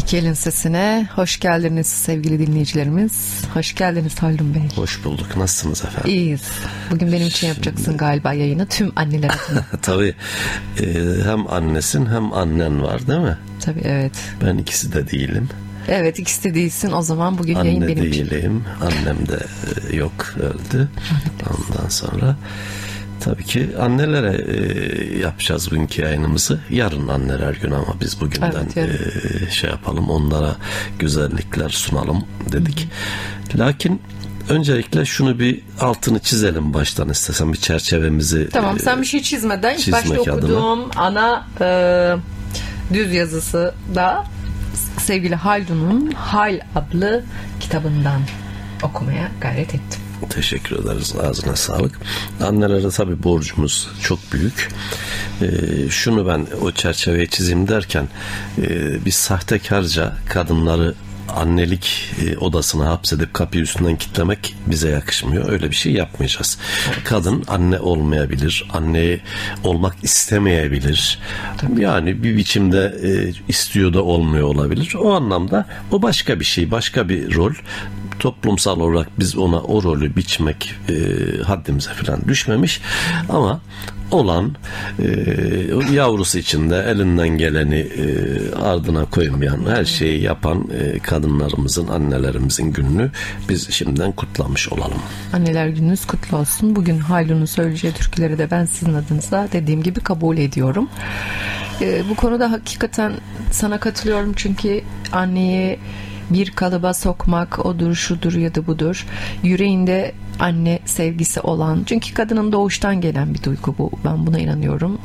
İki Elin Sesi'ne hoş geldiniz sevgili dinleyicilerimiz. Hoş geldiniz Haldun Bey. Hoş bulduk. Nasılsınız efendim? İyiyiz. Bugün benim için yapacaksın galiba yayını tüm anneler adına. Tabii. Hem annesin hem annen var değil mi? Tabii, evet. Ben ikisi de değilim. Evet, ikisi de değilsin. O zaman bugün anne yayın benim için. Anne değilim. Annem de yok, öldü. Ondan sonra tabii ki annelere yapacağız bugünkü yayınımızı. Yarın anneler günü ama biz bugünden şey yapalım, onlara güzellikler sunalım dedik. Lakin öncelikle şunu bir altını çizelim baştan istesem, bir çerçevemizi. Tamam, sen bir şey çizmeden ilk başta okuduğum ana düz yazısı da sevgili Haldun'un Hal adlı kitabından okumaya gayret ettim. Teşekkür ederiz. Ağzına sağlık. Annelere tabii borcumuz çok büyük. Şunu ben o çerçeveyi çizeyim derken biz sahtekarca kadınları annelik odasına hapsedip kapıyı üstünden kilitlemek bize yakışmıyor. Öyle bir şey yapmayacağız. Kadın anne olmayabilir. Anne olmak istemeyebilir. Yani bir biçimde istiyor da olmuyor olabilir. O anlamda o başka bir şey, başka bir rol. Toplumsal olarak biz ona o rolü biçmek haddimize falan düşmemiş. Ama olan yavrusu için de elinden geleni ardına koymayan, her şeyi yapan kadınlarımızın, annelerimizin gününü biz şimdiden kutlamış olalım. Anneler gününüz kutlu olsun. Bugün Haldun'un söyleyeceği türküleri de ben sizin adınıza dediğim gibi kabul ediyorum. Bu konuda hakikaten sana katılıyorum, çünkü anneyi bir kalıba sokmak, odur, şudur ya da budur, yüreğinde anne sevgisi olan, çünkü kadının doğuştan gelen bir duygu bu, ben buna inanıyorum.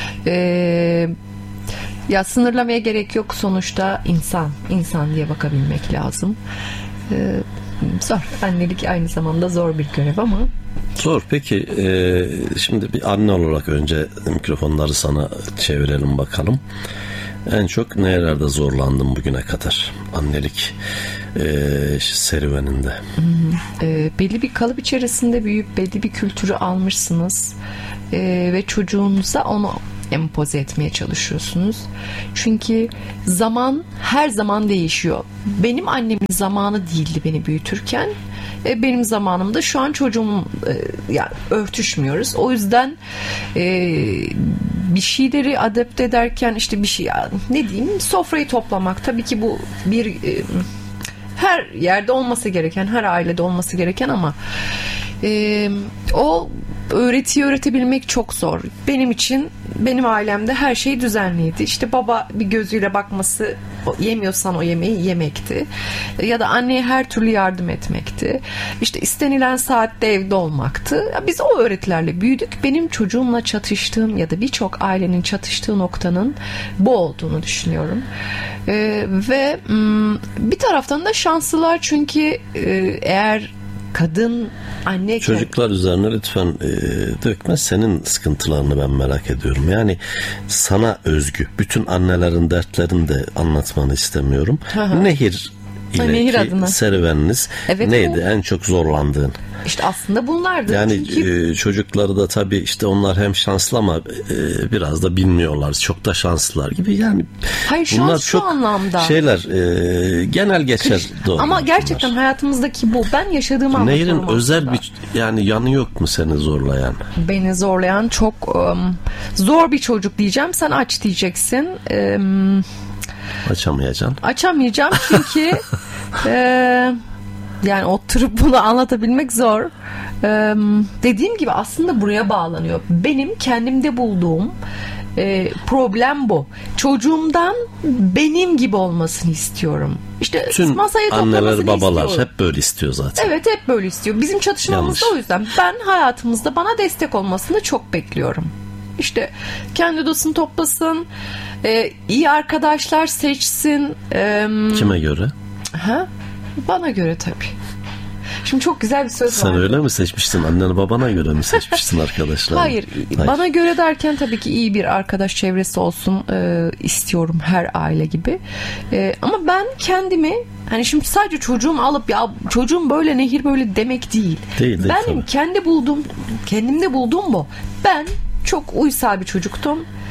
Ya sınırlamaya gerek yok, sonuçta insan diye bakabilmek lazım. Zor, annelik aynı zamanda zor bir görev ama zor. Peki şimdi bir anne olarak önce mikrofonları sana çevirelim bakalım. En çok nerelerde zorlandın bugüne kadar annelik serüveninde? Belli bir kalıp içerisinde büyüyüp belli bir kültürü almışsınız ve çocuğunuza onu empoze etmeye çalışıyorsunuz. Çünkü zaman her zaman değişiyor. Benim annemin zamanı değildi beni büyütürken. Benim zamanımda şu an çocuğum yani örtüşmüyoruz. O yüzden bir şeyleri adapte ederken işte bir şey, ne diyeyim, sofrayı toplamak tabii ki bu bir her yerde olması gereken, her ailede olması gereken ama o öğretiyi öğretebilmek çok zor. Benim için, benim ailemde her şey düzenliydi. İşte baba bir gözüyle bakması, yemiyorsan o yemeği yemekti. Ya da anneye her türlü yardım etmekti. İşte istenilen saatte evde olmaktı. Biz o öğretilerle büyüdük. Benim çocuğumla çatıştığım ya da birçok ailenin çatıştığı noktanın bu olduğunu düşünüyorum. Ve bir taraftan da şanslılar, çünkü eğer kadın anne çocuklar üzerine lütfen dökme, senin sıkıntılarını ben merak ediyorum. Yani sana özgü bütün annelerin dertlerini de anlatmanı istemiyorum. Nehir ile serüveniniz neydi? En çok zorlandığın? İşte aslında bunlardı. Yani çünkü çocukları da tabii işte onlar hem şanslı ama biraz da bilmiyorlar. Çok da şanslılar gibi. Yani hayır, şans bunlar çok anlamda şeyler genel geçer. Ama gerçekten bunlar hayatımızdaki bu. Ben yaşadığımı anlatıyorum. Nehir'in özel bir yani yanı yok mu seni zorlayan? Beni zorlayan çok zor bir çocuk diyeceğim. Sen aç diyeceksin. Açamayacağım çünkü yani oturup bunu anlatabilmek zor. Dediğim gibi aslında buraya bağlanıyor. Benim kendimde bulduğum problem bu. Çocuğumdan benim gibi olmasını istiyorum. İşte tüm masaya anneler, babalar istiyorum. Hep böyle istiyor zaten. Evet, hep böyle istiyor. Bizim çatışmamız da o yüzden. Ben hayatımızda bana destek olmasını çok bekliyorum. İşte kendi odasını toplasın, iyi arkadaşlar seçsin. Kime göre? Bana göre tabii. Şimdi çok güzel bir söz var. Sen öyle mi seçmiştin? Anneni babana göre mi seçmiştin arkadaşlar? Hayır. Bana göre derken tabii ki iyi bir arkadaş çevresi olsun istiyorum, her aile gibi. Ama ben kendimi, hani şimdi sadece çocuğumu alıp ya çocuğum böyle, Nehir böyle demek değil. Değil benim kendimde bulduğum bu. Ben çok uysal bir çocuktum.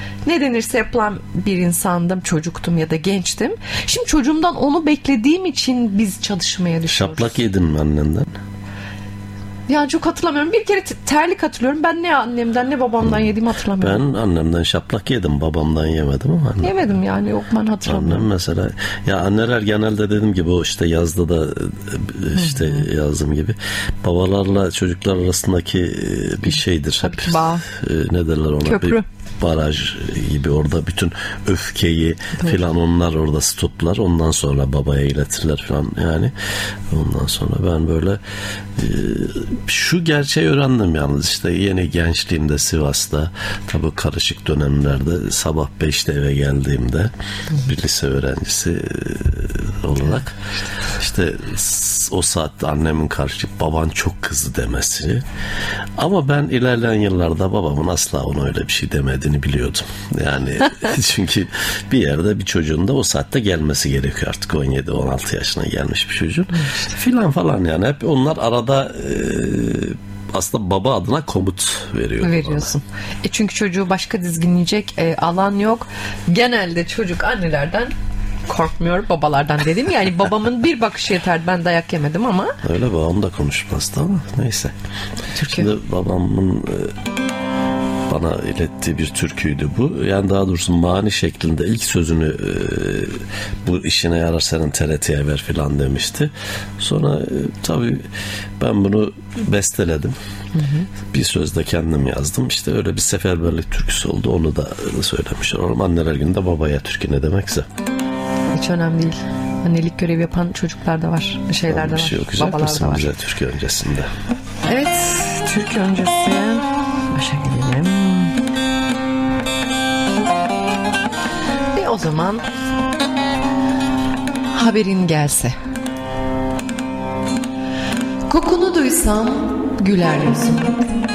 ne denirse yapılan bir insandım, çocuktum ya da gençtim. Şimdi çocuğumdan onu beklediğim için biz çalışmaya düşüyoruz. Şaplak yedin mi annenden? Ya çok hatırlamıyorum. Bir kere terlik hatırlıyorum. Ben ne annemden ne babamdan yediğimi hatırlamıyorum. Ben annemden şaplak yedim. Babamdan yemedim ama annem. Yemedim yani. Yok, ben hatırlamıyorum. Annem mesela, ya anneler genelde dediğim gibi o işte yazda da işte yazdığım gibi babalarla çocuklar arasındaki bir şeydir hep. Bağ. Ne derler ona? Köprü. Bir baraj gibi, orada bütün öfkeyi filan onlar orada stoplar. Ondan sonra babaya iletirler filan yani. Ondan sonra ben böyle şu gerçeği öğrendim yalnız, işte yeni gençliğimde Sivas'ta, tabii karışık dönemlerde, sabah 5'te eve geldiğimde bir lise öğrencisi olarak işte o saatte annemin karşı baban çok kızdı demesi, ama ben ilerleyen yıllarda babamın asla ona öyle bir şey demediğini biliyordum. Yani çünkü bir yerde bir çocuğun da o saatte gelmesi gerekiyor artık, 17-16 yaşına gelmiş bir çocuğun filan falan, yani hep onlar arada aslında baba adına komut veriyorsun. Çünkü çocuğu başka dizginleyecek alan yok. Genelde çocuk annelerden korkmuyor, babalardan dedim. Yani babamın bir bakışı yeterdi. Ben dayak yemedim ama. Öyle, babam da konuşmazdı ama neyse. Türkiye. Şimdi babamın bana ilettiği bir türküydü bu. Yani daha doğrusu mani şeklinde ilk sözünü bu işine yarar senin TRT'ye ver filan demişti. Sonra tabii ben bunu besteledim. Bir söz de kendim yazdım. İşte öyle bir seferberlik türküsü oldu. Onu da söylemiş olalım. Anneler Günü'nde babaya türkü ne demekse. Hiç önemli değil. Annelik görevi yapan çocuklar da var. Şeyler de var. Şey Babalar da var. Bize türkü öncesinde. Evet. Türkü öncesi. Başa gidelim. Ve o zaman haberin gelse. Kokunu duysam güler yüzüm.